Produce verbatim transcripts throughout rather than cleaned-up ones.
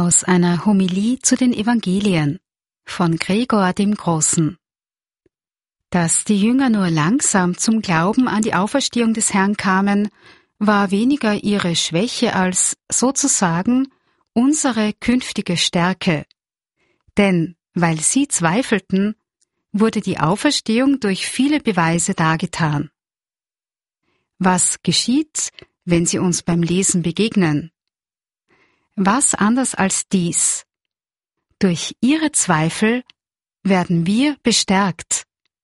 Aus einer Homilie zu den Evangelien von Gregor dem Großen. Dass die Jünger nur langsam zum Glauben an die Auferstehung des Herrn kamen, war weniger ihre Schwäche als sozusagen unsere künftige Stärke. Denn weil sie zweifelten, wurde die Auferstehung durch viele Beweise dargetan. Was geschieht, wenn sie uns beim Lesen begegnen? Was anders als dies? Durch ihre Zweifel werden wir bestärkt.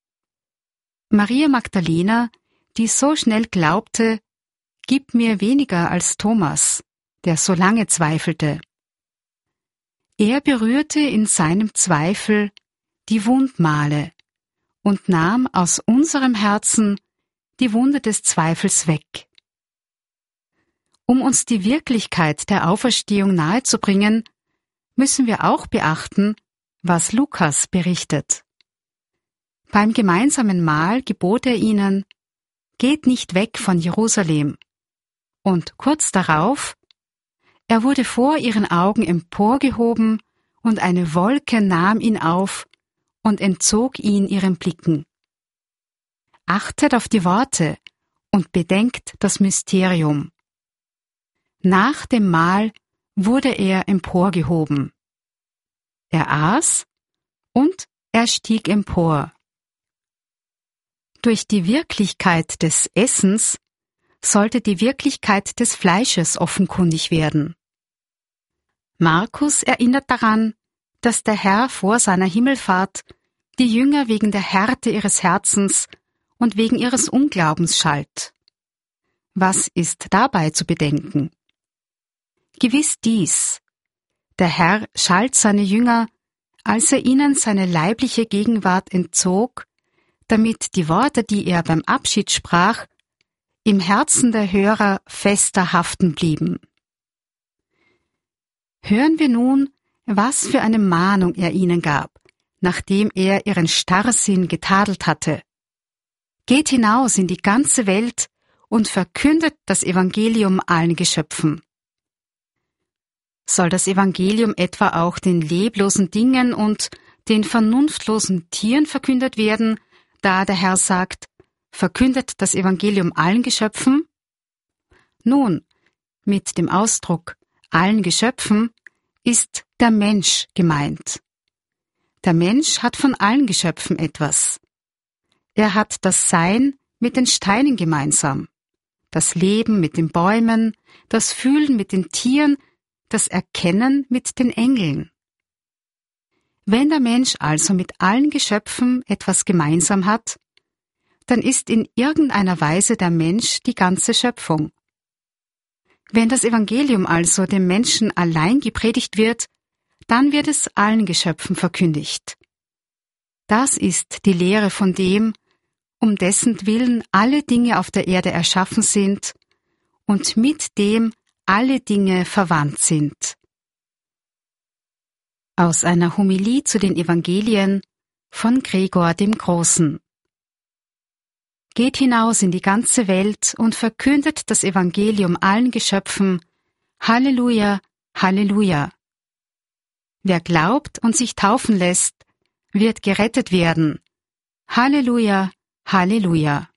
Maria Magdalena, die so schnell glaubte, gibt mir weniger als Thomas, der so lange zweifelte. Er berührte in seinem Zweifel die Wundmale und nahm aus unserem Herzen die Wunde des Zweifels weg. Um uns die Wirklichkeit der Auferstehung nahezubringen, müssen wir auch beachten, was Lukas berichtet. Beim gemeinsamen Mahl gebot er ihnen, geht nicht weg von Jerusalem. Und kurz darauf, er wurde vor ihren Augen emporgehoben und eine Wolke nahm ihn auf und entzog ihn ihren Blicken. Achtet auf die Worte und bedenkt das Mysterium. Nach dem Mahl wurde er emporgehoben. Er aß und er stieg empor. Durch die Wirklichkeit des Essens sollte die Wirklichkeit des Fleisches offenkundig werden. Markus erinnert daran, dass der Herr vor seiner Himmelfahrt die Jünger wegen der Härte ihres Herzens und wegen ihres Unglaubens schalt. Was ist dabei zu bedenken? Gewiss dies: Der Herr schalt seine Jünger, als er ihnen seine leibliche Gegenwart entzog, damit die Worte, die er beim Abschied sprach, im Herzen der Hörer fester haften blieben. Hören wir nun, was für eine Mahnung er ihnen gab, nachdem er ihren Starrsinn getadelt hatte. Geht hinaus in die ganze Welt und verkündet das Evangelium allen Geschöpfen. Soll das Evangelium etwa auch den leblosen Dingen und den vernunftlosen Tieren verkündet werden, da der Herr sagt, verkündet das Evangelium allen Geschöpfen? Nun, mit dem Ausdruck allen Geschöpfen ist der Mensch gemeint. Der Mensch hat von allen Geschöpfen etwas. Er hat das Sein mit den Steinen gemeinsam, das Leben mit den Bäumen, das Fühlen mit den Tieren, das Erkennen mit den Engeln. Wenn der Mensch also mit allen Geschöpfen etwas gemeinsam hat, dann ist in irgendeiner Weise der Mensch die ganze Schöpfung. Wenn das Evangelium also dem Menschen allein gepredigt wird, dann wird es allen Geschöpfen verkündigt. Das ist die Lehre von dem, um dessen Willen alle Dinge auf der Erde erschaffen sind und mit dem alle Dinge verwandt sind. Aus einer Homilie zu den Evangelien von Gregor dem Großen. Geht hinaus in die ganze Welt und verkündet das Evangelium allen Geschöpfen. Halleluja, Halleluja. Wer glaubt und sich taufen lässt, wird gerettet werden. Halleluja, Halleluja.